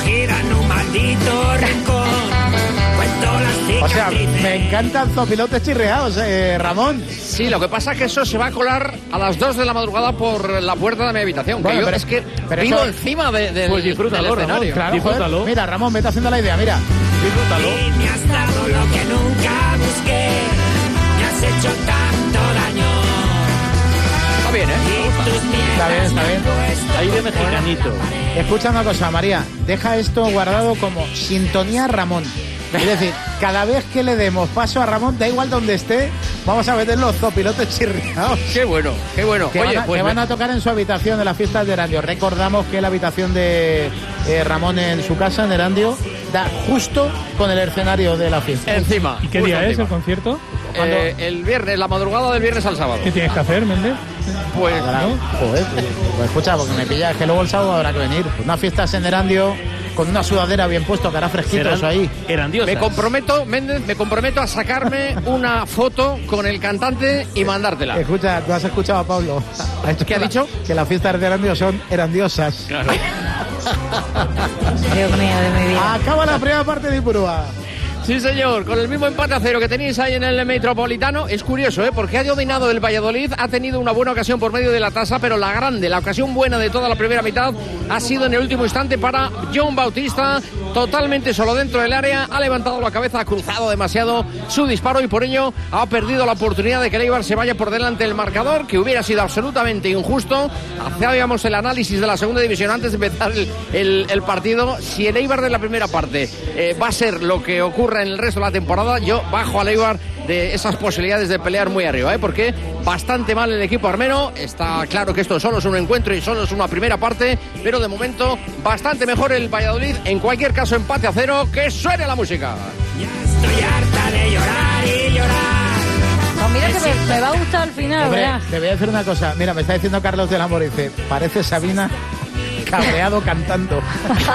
recogida en un maldito rincón. Cuento las O sea, cicatrices. me encantan zopilotes chirriados, Ramón. Sí, lo que pasa es que eso se va a colar a las 2 de la madrugada por la puerta de mi habitación. Bueno, Que yo pero- es que pero vivo eso- encima del Pues disfrútalo, del Ramón, escenario. Claro, Disfrútalo. joder. Mira, Ramón, vete haciendo la idea, mira. Disfrútalo. Y me has dado lo que nunca busqué. Me has hecho tanto daño. Está bien, ¿eh? Y tus miedos Está bien, está bien. Ahí de mexicanito. Escucha una cosa, María. Deja esto guardado como sintonía Ramón. Es decir, cada vez que le demos paso a Ramón, da igual donde esté, vamos a meter los zopilotes chirriados. Qué bueno, qué bueno. Que, Oye, van, a, pues que van a tocar en su habitación de las fiestas de Erandio. Recordamos que la habitación de Ramón en su casa, en Erandio, da justo con el escenario de la fiesta. encima. ¿Y qué justo día es encima. el concierto? El viernes, la madrugada del viernes al sábado. ¿Qué tienes que hacer, Méndez? Pues Joder, pues escucha, porque me pilla, es que luego el sábado habrá que venir. Unas fiestas en Erandio, con una sudadera bien puesto, que hará fresquitos Serán ahí. grandiosas. me comprometo, Méndez, me comprometo a sacarme una foto con el cantante y mandártela. Escucha, tú has escuchado a Pablo. ¿Qué ha dicho? Que las fiestas de Erandio son erandiosas. Claro. Dios mío, de mi vida. Acaba la primera parte de Ipurúa. Sí, señor, con el mismo empate a 0 que tenéis ahí en el Metropolitano. Es curioso, porque ha dominado el Valladolid, ha tenido una buena ocasión por medio de la tasa, pero la grande, la ocasión buena de toda la primera mitad ha sido en el último instante para John Bautista, totalmente solo dentro del área, ha levantado la cabeza, ha cruzado demasiado su disparo y por ello ha perdido la oportunidad de que el Eibar se vaya por delante del marcador, que hubiera sido absolutamente injusto. Hacíamos el análisis de la segunda división antes de empezar el partido. Si el Eibar de la primera parte va a ser lo que ocurra en el resto de la temporada, yo bajo al Eibar de esas posibilidades de pelear muy arriba, porque bastante mal el equipo armeno. Está claro que esto solo es un encuentro y solo es una primera parte, pero de momento bastante mejor el Valladolid. En cualquier caso, empate a 0, que suene la música. Ya estoy harta de llorar y llorar. Pues mira que me va a gustar al final, Hombre, ¿verdad? te voy a decir una cosa. Mira, me está diciendo Carlos del Amor, dice, parece Sabina cabreado cantando.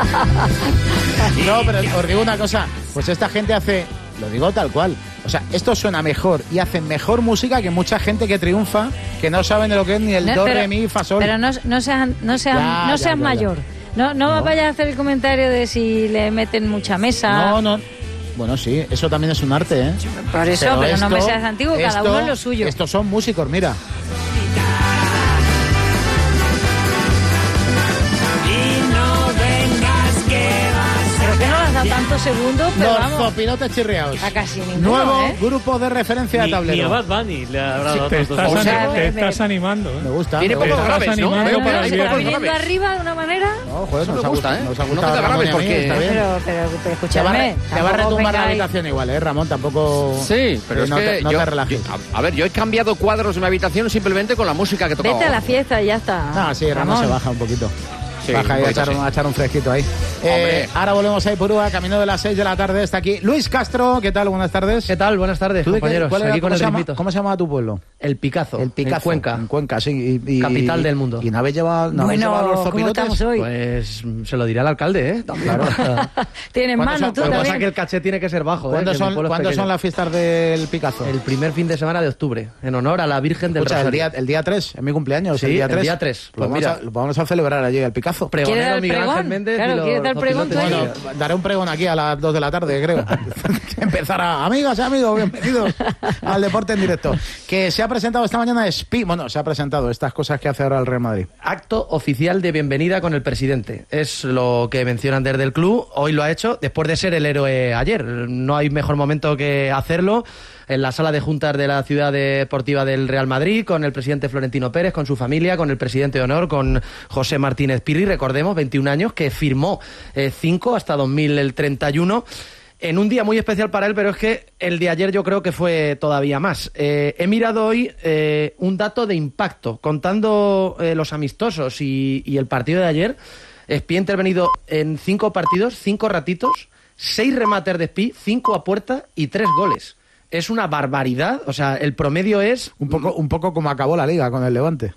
No, pero os digo una cosa. Pues esta gente hace, lo digo tal cual, o sea, esto suena mejor y hacen mejor música que mucha gente que triunfa, que no saben de lo que es ni el do, pero- re, mi, fa, sol. Pero no seas Ya. mayor. No vayas a hacer el comentario de si le meten mucha mesa. No. Bueno, sí, eso también es un arte, ¿eh? Por eso, pero no me seas antiguo, cada uno es lo suyo. Estos son músicos, mira. Y no vengas que vas a Creo que no le has dado tantos segundos, pero Los vamos, zopilotes chirriados. a casi ninguno, Nuevo ¿eh? grupo de referencia de Ni a tablero. Bad Bunny le habrá Sí, dado te tantos estás, dos. O sea, te me- estás animando, Me ¿eh? gusta. Tiene me pocos gusta. graves, ¿no? animando Veo por para ahí el ¿Se está pocos viniendo graves. arriba de una manera? No, joder, Eso nos me ha gusta, gustado, ¿eh? nos ha No gustado te Ramón y a mí, porque- está bien. Pero Te va, escúchame. te va a tampoco retumbar la vengáis- habitación igual, Ramón, tampoco... Sí, pero es no que te, no yo, te relajes. a ver, yo he cambiado cuadros en mi habitación simplemente con la música que tocaba. Vete a la fiesta y ya está. No, sí, Ramón se baja un poquito. Sí, Baja un y a poquito, echar, sí. a echar un fresquito ahí. Hombre. Ahora volvemos a Ipurúa, camino de las 6 de la tarde. Está aquí Luis Castro. ¿Qué tal? Buenas tardes. ¿Qué tal? Buenas tardes, ¿Tú de qué- compañeros. cuál era- Aquí con cómo el se llama- ritmito. ¿Cómo se llama tu pueblo? El Picazo. El Picazo. En Cuenca. En Cuenca, sí. Capital del mundo. ¿Y no habéis llevado, no habéis Bueno, llevado los ¿cómo zopilotes? estamos hoy? Pues se lo diré al alcalde, ¿eh? También. Tienes ¿Cuándo mano, son- tú Lo que pasa es que también. el caché tiene que ser bajo, ¿Cuándo, ¿eh? Que mi son, pueblo es ¿cuándo pequeño. son las fiestas del Picazo? El primer fin de semana de octubre, en honor a la Virgen del Escucha, Rosario. el día 3, es mi cumpleaños, Sí, el día el 3. día 3. Pues Pues mira. lo vamos a celebrar allí, el Picazo. ¿Quieres Pregonero dar Miguel pregón? Ángel Méndez. Claro, y los ¿quieres dar pregón zopilotes. tú ahí? Bueno, daré un pregón aquí a las 2 de la tarde, creo. Que empezará. Amigas y amigos, bienvenidos al Deporte en Directo. Que se ha presentado esta mañana se ha presentado estas cosas que hace ahora el Real Madrid. Acto oficial de bienvenida con el presidente. Es lo que mencionan desde el club. Hoy lo ha hecho después de ser el héroe ayer. No hay mejor momento que hacerlo en la sala de juntas de la ciudad deportiva del Real Madrid, con el presidente Florentino Pérez, con su familia, con el presidente de honor, con José Martínez Pirri, recordemos, 21 años, que firmó 5 hasta 2031. En un día muy especial para él, pero es que el de ayer yo creo que fue todavía más. He mirado hoy un dato de impacto, contando los amistosos y el partido de ayer. Espí ha intervenido en 5 partidos, 5 ratitos, 6 remates de Espí, 5 a puerta y 3 goles. Es una barbaridad, o sea, el promedio es... Un poco como acabó la Liga con el Levante.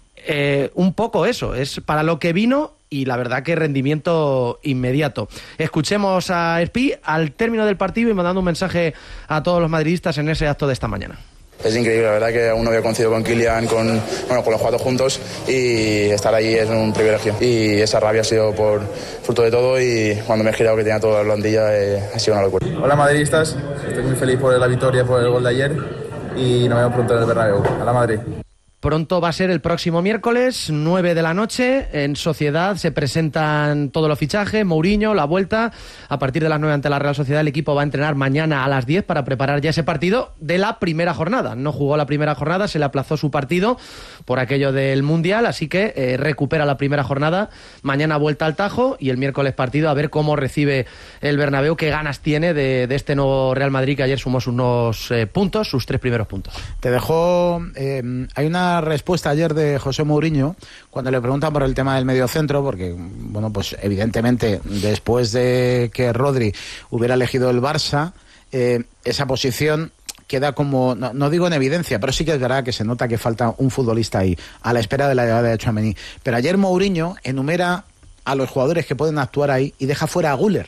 un poco eso, es para lo que vino y la verdad que rendimiento inmediato. Escuchemos a Espí al término del partido y mandando un mensaje a todos los madridistas en ese acto de esta mañana. Es increíble, la verdad que aún no había coincidido con Kylian, con los 4 juntos, y estar allí es un privilegio. Y esa rabia ha sido por fruto de todo, y cuando me he girado que tenía toda la plantilla ha sido una locura. Hola madridistas, estoy muy feliz por la victoria, por el gol de ayer, y nos vemos pronto en el Bernabéu. A la Madrid. Pronto va a ser el próximo miércoles, 9 de la noche. En Sociedad se presentan todos los fichajes, Mourinho, la vuelta. A partir de las 9 ante la Real Sociedad, el equipo va a entrenar mañana a las 10 para preparar ya ese partido de la primera jornada. No jugó la primera jornada, se le aplazó su partido por aquello del Mundial, así que recupera la primera jornada. Mañana vuelta al Tajo y el miércoles partido, a ver cómo recibe el Bernabéu, qué ganas tiene de este nuevo Real Madrid que ayer sumó sus puntos, sus 3 primeros puntos. Te dejó... hay una respuesta ayer de José Mourinho cuando le preguntan por el tema del mediocentro, porque bueno, pues evidentemente después de que Rodri hubiera elegido el Barça, esa posición queda como, no digo en evidencia, pero sí que es verdad que se nota que falta un futbolista ahí, a la espera de la llegada de Tchouaméni. Pero ayer Mourinho enumera a los jugadores que pueden actuar ahí y deja fuera a Güler.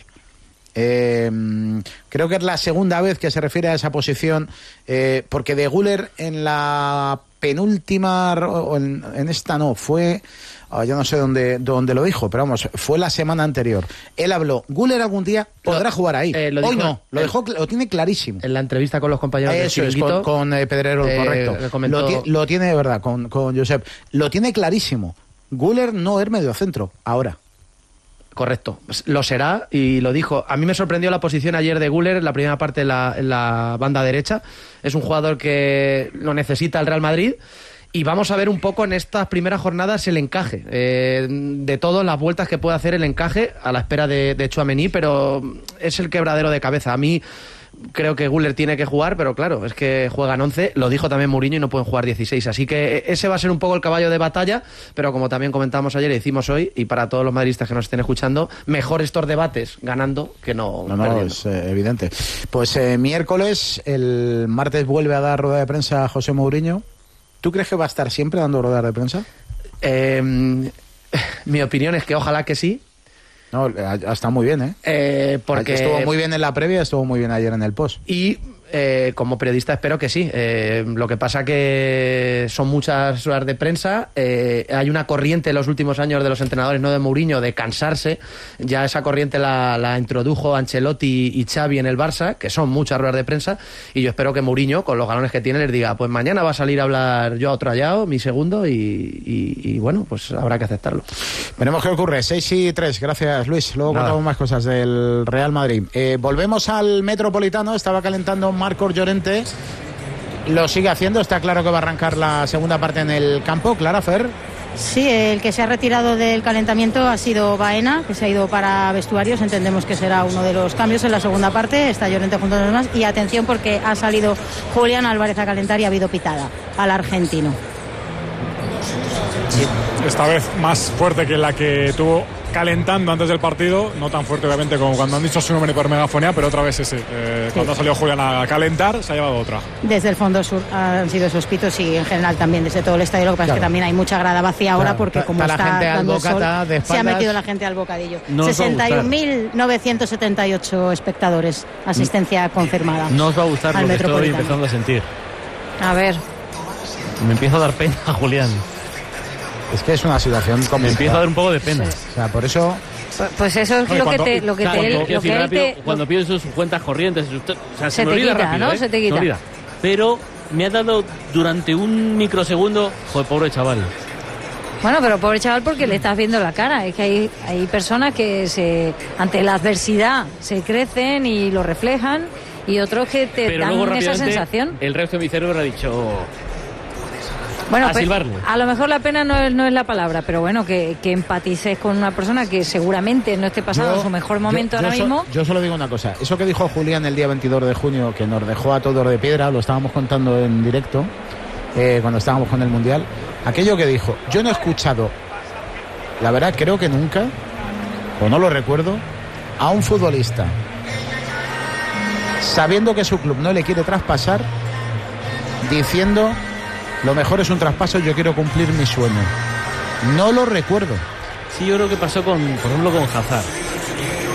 Creo que es la segunda vez que se refiere a esa posición, porque de Güler en la penúltima, o en esta no, fue, yo no sé dónde lo dijo, pero vamos, fue la semana anterior. Él habló, Güler algún día podrá jugar ahí. Hoy no, lo tiene clarísimo. En la entrevista con los compañeros del Chiringuito. Es, con Pedrero, correcto. Lo tiene de verdad, con Josep. Lo tiene clarísimo. Güler no es mediocentro, ahora. Correcto, lo será y lo dijo. A mí me sorprendió la posición ayer de Güler en la primera parte en la banda derecha. Es un jugador que lo necesita el Real Madrid y vamos a ver un poco en estas primeras jornadas el encaje de todas las vueltas que puede hacer el encaje a la espera de Tchouaméni, pero es el quebradero de cabeza. A mí creo que Güler tiene que jugar, pero claro, es que juegan 11, lo dijo también Mourinho, y no pueden jugar 16, así que ese va a ser un poco el caballo de batalla, pero como también comentamos ayer y decimos hoy, y para todos los madridistas que nos estén escuchando, mejor estos debates ganando que no perdiendo. Es evidente. Pues miércoles, el martes vuelve a dar rueda de prensa a José Mourinho. ¿Tú crees que va a estar siempre dando rueda de prensa? Mi opinión es que ojalá que sí. No, está muy bien, porque estuvo muy bien en la previa, estuvo muy bien ayer en el post. Y como periodista espero que sí. Lo que pasa que son muchas horas de prensa. Hay una corriente en los últimos años de los entrenadores, no de Mourinho, de cansarse. Ya esa corriente la introdujo Ancelotti y Xavi en el Barça, que son muchas horas de prensa. Y yo espero que Mourinho, con los galones que tiene, les diga, pues mañana va a salir a hablar yo a otro hallado, mi segundo, y bueno, pues habrá que aceptarlo. Veremos qué ocurre. 6:03, gracias Luis. Luego contamos más cosas del Real Madrid. Volvemos al Metropolitano. Estaba calentando Marcos Llorente, lo sigue haciendo, está claro que va a arrancar la segunda parte en el campo. Clara, Fer. Sí, el que se ha retirado del calentamiento ha sido Baena, que se ha ido para vestuarios. Entendemos que será uno de los cambios en la segunda parte. Está Llorente junto a los demás. Y atención, porque ha salido Julián Álvarez a calentar y ha habido pitada al argentino. Sí, esta vez más fuerte que la que tuvo calentando antes del partido, no tan fuerte obviamente como cuando han dicho su nombre por megafonía, pero otra vez ese. Cuando ha salido Julián a calentar, se ha llevado otra. Desde el fondo sur han sido esos pitos y en general también desde todo el estadio. Lo que pasa es que también hay mucha grada vacía ahora porque como está dando el sol, se ha metido la gente al bocadillo. 61.978 espectadores, asistencia confirmada. No os va a gustar lo que estoy empezando a sentir. A ver. Me empiezo a dar pena, Julián. Es que es una situación complicada. Me empieza a dar un poco de pena. Sí. O sea, por eso... Pues eso es cuando pienso en sus cuentas corrientes, se me olvida quita, rápido, ¿no? Se te quita. Pero me ha dado durante un microsegundo, joder, pobre chaval. Bueno, pero pobre chaval porque le estás viendo la cara. Es que hay personas que ante la adversidad se crecen y lo reflejan, y otros que te dan esa sensación. El resto de mi cerebro ha dicho... Bueno, pues, a lo mejor la pena no es la palabra, pero bueno, que empatices con una persona que seguramente no esté pasando su mejor momento ahora mismo. Yo solo digo una cosa, eso que dijo Julián el día 22 de junio, que nos dejó a todos de piedra, lo estábamos contando en directo, cuando estábamos con el Mundial, aquello que dijo, yo no he escuchado, la verdad creo que nunca, o no lo recuerdo, a un futbolista, sabiendo que su club no le quiere traspasar, diciendo... Lo mejor es un traspaso, yo quiero cumplir mi sueño. No lo recuerdo. Sí, yo creo que pasó por ejemplo, con Hazard.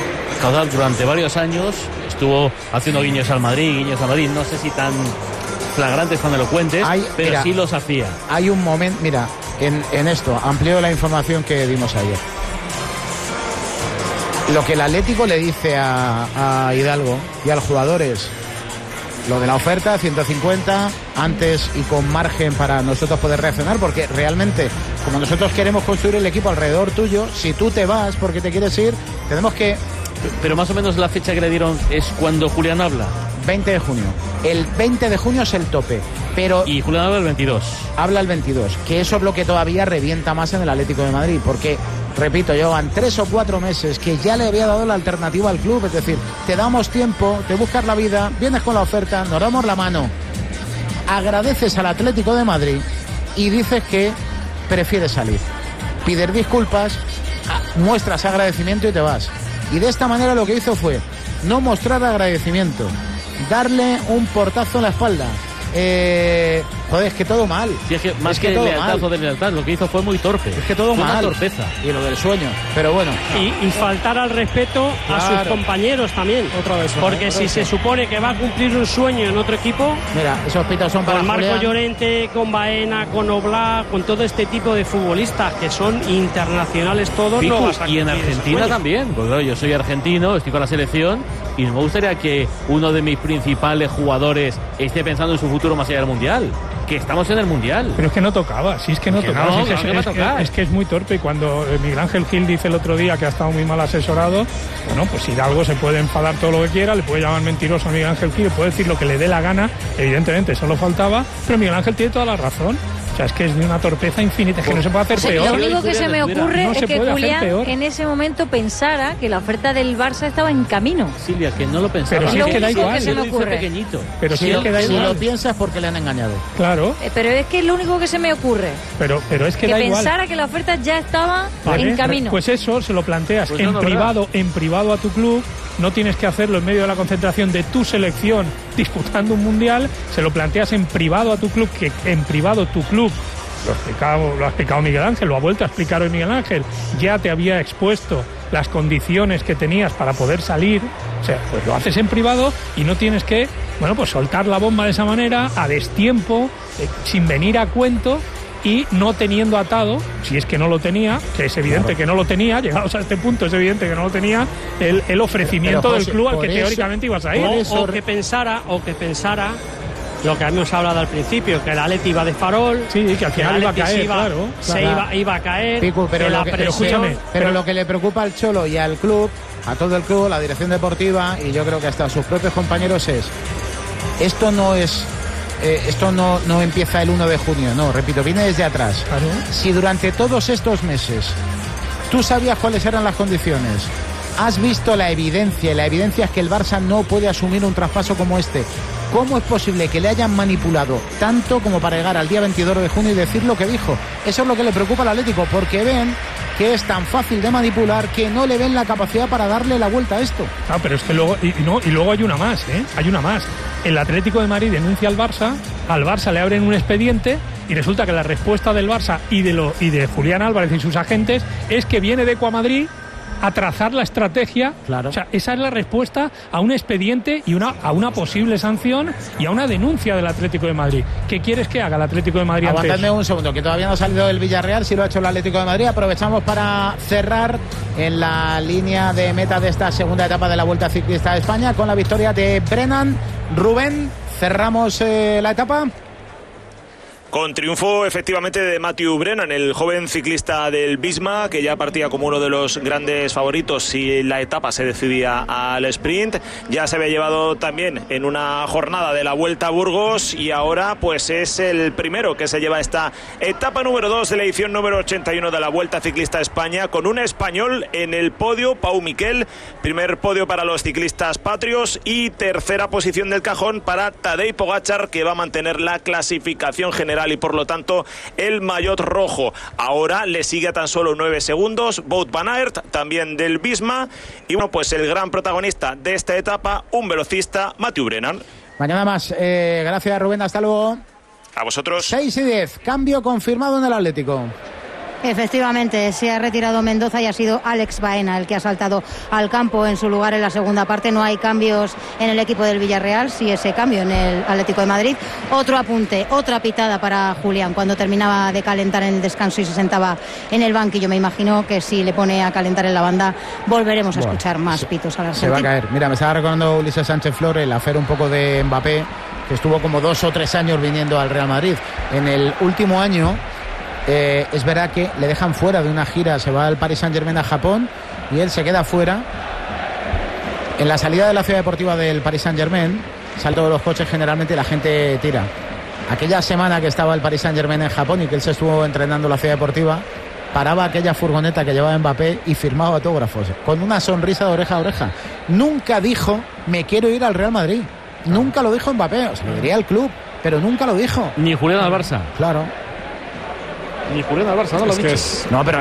Hazard durante varios años estuvo haciendo guiños al Madrid, no sé si tan flagrantes, tan elocuentes, pero mira, sí los hacía. Hay un momento, mira, en esto, amplío la información que dimos ayer. Lo que el Atlético le dice a Hidalgo y al jugador es lo de la oferta, 150, antes y con margen para nosotros poder reaccionar, porque realmente, como nosotros queremos construir el equipo alrededor tuyo, si tú te vas porque te quieres ir, tenemos que... Pero más o menos la fecha que le dieron es cuando Julián habla. 20 de junio. El 20 de junio es el tope. Pero y Julián habla el 22. Habla el 22, que eso es lo que todavía revienta más en el Atlético de Madrid, porque, repito, llevan 3 o 4 meses que ya le había dado la alternativa al club, es decir, te damos tiempo, te buscas la vida, vienes con la oferta, nos damos la mano, agradeces al Atlético de Madrid y dices que prefieres salir. Pides disculpas, muestras agradecimiento y te vas. Y de esta manera lo que hizo fue no mostrar agradecimiento, darle un portazo en la espalda. Joder, es que todo mal. Sí, es que más que lealtad o de lealtad, lo que hizo fue muy torpe. Es que todo fue mal. Una torpeza. Y lo del sueño, pero bueno. Y faltar al respeto a sus compañeros también. Otra vez. Porque si se supone que va a cumplir un sueño en otro equipo... Mira, esos pitos son para con Marco Julián. Llorente, con Baena, con Oblak, con todo este tipo de futbolistas que son internacionales todos. Pico, no vas a y en Argentina también. Pues claro, yo soy argentino, estoy con la selección y no me gustaría que uno de mis principales jugadores esté pensando en su futuro más allá del Mundial. Que estamos en el Mundial. Pero es que no tocaba, si es que no tocaba. Es que es muy torpe. Y cuando Miguel Ángel Gil dice el otro día que ha estado muy mal asesorado, bueno, pues Hidalgo se puede enfadar todo lo que quiera, le puede llamar mentiroso a Miguel Ángel Gil, le puede decir lo que le dé la gana, evidentemente solo faltaba, pero Miguel Ángel tiene toda la razón. O sea, es que es de una torpeza infinita, es que no se puede hacer peor. Lo único que se me ocurre no es que Julián en ese momento pensara que la oferta del Barça estaba en camino. Silvia, que no lo pensaba. Pero si es que da igual. Que se me ocurre. Pequeñito. Pero si lo piensas porque le han engañado. Claro. Pero es que es lo único que se me ocurre. Pero es que da igual. Pensara que la oferta ya estaba en camino. Pues eso se lo planteas pues en privado a tu club. No tienes que hacerlo en medio de la concentración de tu selección disputando un mundial. Se lo planteas en privado a tu club, que en privado tu club, lo ha explicado Miguel Ángel, lo ha vuelto a explicar hoy Miguel Ángel, ya te había expuesto las condiciones que tenías para poder salir. O sea, pues lo haces en privado y no tienes que, bueno, pues soltar la bomba de esa manera, a destiempo, sin venir a cuento y no teniendo atado, si es que no lo tenía, que es evidente que no lo tenía, llegados a este punto es evidente que no lo tenía, el ofrecimiento del club al que teóricamente ibas a ir. O que pensara lo que habíamos hablado al principio, que el Atleti iba de farol, sí, que al final iba a caer, iba a caer, Pico, pero escúchame, pero lo que le preocupa al Cholo y al club, a todo el club, la dirección deportiva y yo creo que hasta a sus propios compañeros es, esto no empieza el 1 de junio, no, repito, viene desde atrás. Claro. Si durante todos estos meses tú sabías cuáles eran las condiciones, has visto la evidencia, y la evidencia es que el Barça no puede asumir un traspaso como este. ¿Cómo es posible que le hayan manipulado tanto como para llegar al día 22 de junio y decir lo que dijo? Eso es lo que le preocupa al Atlético, porque ven que es tan fácil de manipular que no le ven la capacidad para darle la vuelta a esto. Ah, pero es que luego, y luego hay una más, hay una más. El Atlético de Madrid denuncia al Barça le abren un expediente y resulta que la respuesta del Barça y de Julián Álvarez y sus agentes es que viene de Ecuamadrid a trazar la estrategia. Claro. O sea, esa es la respuesta a un expediente y a una posible sanción y a una denuncia del Atlético de Madrid. ¿Qué quieres que haga el Atlético de Madrid antes? Aguantadme un segundo, que todavía no ha salido el Villarreal, sí lo ha hecho el Atlético de Madrid. Aprovechamos para cerrar en la línea de meta de esta segunda etapa de la Vuelta Ciclista de España con la victoria de Brennan. Rubén, cerramos la etapa. Con triunfo efectivamente de Matthew Brennan, el joven ciclista del Visma, que ya partía como uno de los grandes favoritos si la etapa se decidía al sprint. Ya se había llevado también en una jornada de la Vuelta a Burgos y ahora pues es el primero que se lleva esta etapa número 2 de la edición número 81 de la Vuelta Ciclista a España, con un español en el podio, Pau Miquel, primer podio para los ciclistas patrios y tercera posición del cajón para Tadej Pogačar, que va a mantener la clasificación general y por lo tanto el maillot rojo. Ahora le sigue a tan solo 9 segundos Wout van Aert, también del Visma, y bueno, pues el gran protagonista de esta etapa, un velocista, Matthew Brennan. Mañana más. Gracias, Rubén, hasta luego. A vosotros. 6 y 10, cambio confirmado en el Atlético. Efectivamente, se ha retirado Mendoza y ha sido Alex Baena el que ha saltado al campo en su lugar en la segunda parte. No hay cambios en el equipo del Villarreal, sí ese cambio en el Atlético de Madrid. Otro apunte, otra pitada para Julián cuando terminaba de calentar en el descanso y se sentaba en el banquillo. Me imagino que si le pone a calentar en la banda volveremos a escuchar más pitos a la Argentina. Se va a caer. Mira, me estaba recordando Ulises Sánchez Flores el hacer un poco de Mbappé, que estuvo como 2 o 3 años viniendo al Real Madrid. En el último año es verdad que le dejan fuera de una gira, se va al Paris Saint-Germain a Japón y él se queda fuera. En la salida de la ciudad deportiva del Paris Saint-Germain, salto de los coches, generalmente la gente tira. Aquella semana que estaba el Paris Saint-Germain en Japón y que él se estuvo entrenando en la ciudad deportiva, paraba aquella furgoneta que llevaba Mbappé y firmaba autógrafos, con una sonrisa de oreja a oreja. Nunca dijo, me quiero ir al Real Madrid. Nunca lo dijo Mbappé, o sea, lo diría al club, pero nunca lo dijo. Ni Julián al Barça. Claro. Ni Julián al Barça, no lo ha dicho. No, pero